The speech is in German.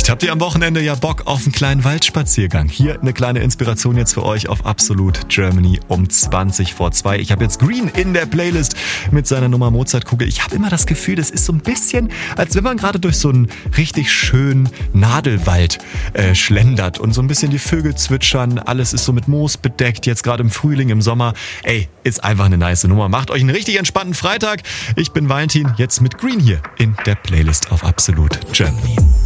Vielleicht habt ihr am Wochenende ja Bock auf einen kleinen Waldspaziergang. Hier eine kleine Inspiration jetzt für euch auf Absolut Germany um 20 vor 2. Ich habe jetzt Green in der Playlist mit seiner Nummer Mozartkugel. Ich habe immer das Gefühl, das ist so ein bisschen, als wenn man gerade durch so einen richtig schönen Nadelwald schlendert und so ein bisschen die Vögel zwitschern. Alles ist so mit Moos bedeckt, jetzt gerade im Frühling, im Sommer. Ey, ist einfach eine nice Nummer. Macht euch einen richtig entspannten Freitag. Ich bin Valentin, jetzt mit Green hier in der Playlist auf Absolut Germany.